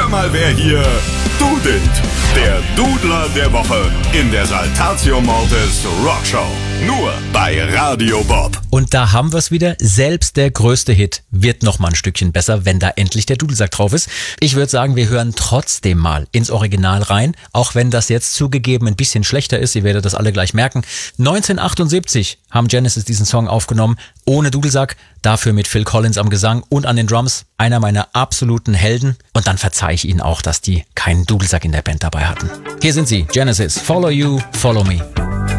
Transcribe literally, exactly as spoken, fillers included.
mal, wer hier dudelt. Der Dudler der Woche in der Saltatio Mortis Rockshow. Nur bei Radio Bob. Und da haben wir es wieder. Selbst der größte Hit wird noch mal ein Stückchen besser, wenn da endlich der Dudelsack drauf ist. Ich würde sagen, wir hören trotzdem mal ins Original rein, auch wenn das jetzt zugegeben ein bisschen schlechter ist. Ihr werdet das alle gleich merken. neunzehnhundertachtundsiebzig haben Genesis diesen Song aufgenommen, ohne Dudelsack, dafür mit Phil Collins am Gesang und an den Drums. Einer meiner absoluten Helden. Und dann verzeihe ich ihnen auch, dass die keinen Dudelsack in der Band dabei hatten. Hier sind sie, Genesis, Follow You, Follow Me.